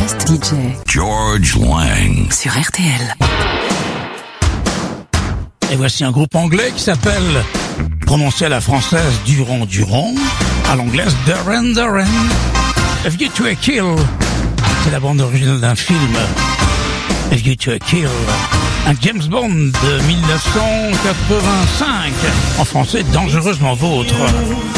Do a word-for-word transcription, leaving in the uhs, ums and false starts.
Best D J George Lang sur R T L. Et voici un groupe anglais qui s'appelle, prononcé à la française, Durand Durand, à l'anglaise Duran Duran. A View to a Kill, c'est la bande originale d'un film, A View to a Kill, un James Bond de mille neuf cent quatre-vingt-cinq, en français Dangereusement Vôtre.